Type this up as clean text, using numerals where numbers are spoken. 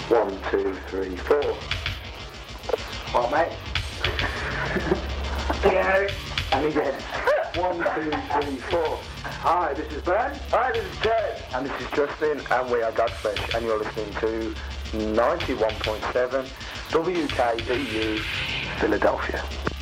1, 2, 3, 4. What, mate? And again. 1, 2, 3, 4. Hi, this is Ben. Hi, this is Ted. And this is Justin, and we are Godflesh, and you're listening to 91.7 WKDU Philadelphia.